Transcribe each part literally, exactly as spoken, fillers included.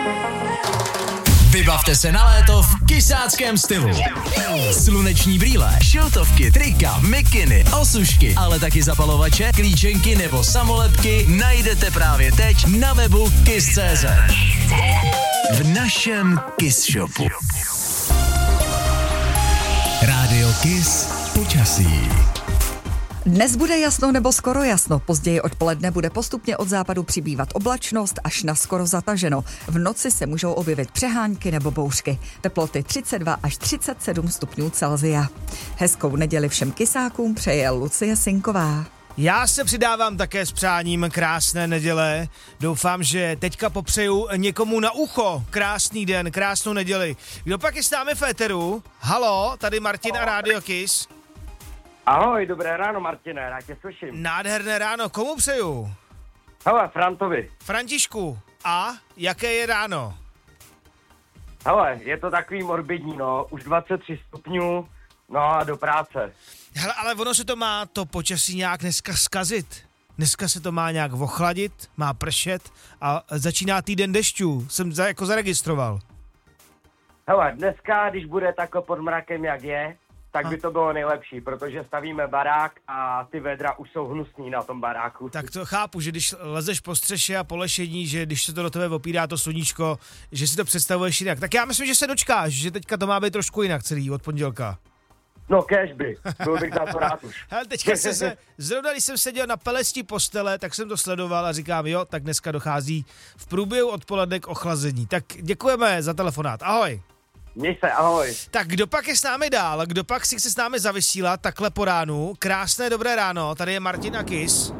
Vybavte se na léto v kysáckém stylu. Sluneční brýle, šiltovky, trika, mikiny, osušky, ale taky zapalovače, klíčenky nebo samolepky najdete právě teď na webu kiss tečka cé zet. V našem Kiss Shopu. Rádio Kiss počasí. Dnes bude jasno nebo skoro jasno, později odpoledne bude postupně od západu přibývat oblačnost až na skoro zataženo. V noci se můžou objevit přehánky nebo bouřky. Teploty třicet dva až třicet sedm stupňů Celsia. Hezkou neděli všem kysákům přeje Lucie Sinková. Já se přidávám také s přáním krásné neděle. Doufám, že teďka popřeju někomu na ucho krásný den, krásnou neděli. Kdo pak je s námi v éteru? Halo, tady Martin a Radio Kiss. Ahoj, dobré ráno, Martine, rád tě slyším. Nádherné ráno, komu přeju? Hele, Frantovi. Františku, a jaké je ráno? Hele, je to takový morbidní, no, už dvacet tři stupňů, no a do práce. Hele, ale ono se to má to počasí nějak dneska zkazit. Dneska se to má nějak ochladit, má pršet a začíná týden dešťů, jsem za, jako zaregistroval. Hele, dneska, když bude takhle pod mrakem, jak je, tak by to bylo nejlepší, protože stavíme barák a ty vedra už jsou hnusný na tom baráku. Tak to chápu, že když lezeš po střeše a po lešení, že když se to do tebe opírá to sluníčko, že si to představuješ jinak. Tak já myslím, že se dočkáš, že teďka to má být trošku jinak celý od pondělka. No kéž by, byl bych za to rád už. Hele, teďka jsem se, zrovna když jsem seděl na pelesti postele, tak jsem to sledoval a říkám, jo, tak dneska dochází v průběhu odpoledne k ochlazení. Tak děkujeme za telefonát, ahoj. Měj se, ahoj. Tak kdo pak je s námi dál? Kdo pak si chce s námi zavysílat takhle po ránu? Krásné dobré ráno, tady je Martin a Kiss.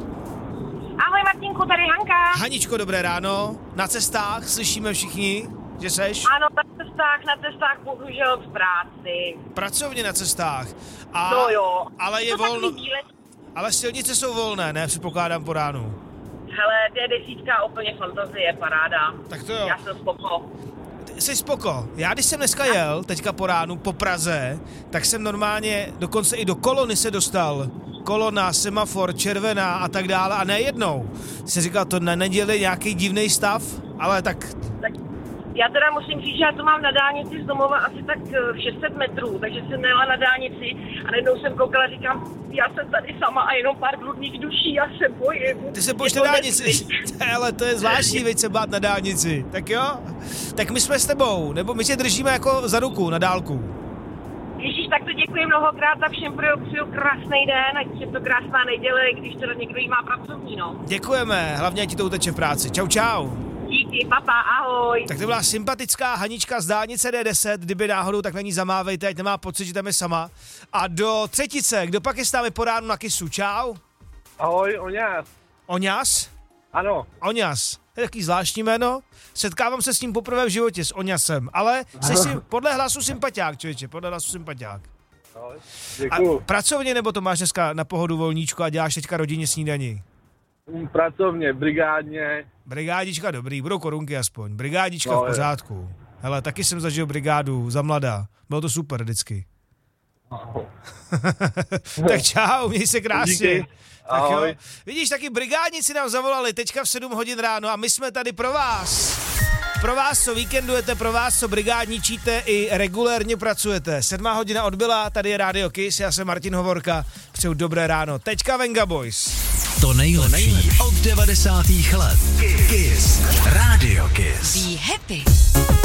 Ahoj Martinku, tady Hanka. Haničko, dobré ráno. Na cestách slyšíme všichni, že seš? Ano, na cestách, na cestách bohužel v práci. Pracovně na cestách. A, no jo. Ale je volno. Ale silnice jsou volné, ne? Předpokládám po ránu. Hele, D deset úplně fantazie, paráda. Tak to jo. Já jsem spoko. Jsi spoko. Já když jsem dneska jel, teďka po ránu, po Praze, tak jsem normálně dokonce i do kolony se dostal. Kolona, semafor, červená a tak dále a nejednou. Jsi říkal, to na neděli nějaký divný stav, ale tak... tak... Já teda musím říct, že já to mám na dálnici z domova asi tak šest set metrů, takže jsem nejela na dálnici a najednou jsem koukala a říkám, já jsem tady sama a jenom pár bludných duší, já se bojím. Ty se bojíš na dálnici, ale to je zvláštní, veď se bát na dálnici, tak jo? Tak my jsme s tebou, nebo my tě držíme jako za ruku na dálku. Ježíš, tak to děkuji mnohokrát a všem přeju krásný den, ať je to krásná neděle, když teda někdo jí má pracovní, no. Děkujeme, hlavně ať ti to uteče v práci. Čau, čau. Díky, papa, ahoj. Tak to byla sympatická Hanička z dálnice D deset, kdyby náhodou, tak na ní zamávejte, ať nemá pocit, že tam je sama. A do třetice, kdo pak je s námi po ránu na Kissu, čau. Ahoj, Oňas. Oňas? Ano. Oňas, to je takový zvláštní jméno, setkávám se s ním poprvé v životě, s Oňasem, ale jsi si podle hlasu sympatiák, člověče, podle hlasu sympatiák. Ahoj, děkuju. A pracovně, nebo to máš dneska na pohodu volníčko a děláš teďka rodině snídaní? Pracovně, brigádně. Brigádička dobrý, budou korunky aspoň. Brigádička no, v pořádku. Je. Hele, taky jsem zažil brigádu za mladá. Bylo to super vždycky. Oh. Tak čau, měj se krásně. Díky. Tak jo. Vidíš, taky brigádníci nám zavolali teďka v sedm hodin ráno a my jsme tady pro vás. Pro vás, co víkendujete, pro vás, co brigádničíte i regulérně pracujete. Sedmá hodina odbyla, tady je Radio Kiss, já jsem Martin Hovorka. Přeju dobré ráno. Teďka Venga Boys. To nejlepší od devadesátých let. Kiss. Radio Kiss. Be happy.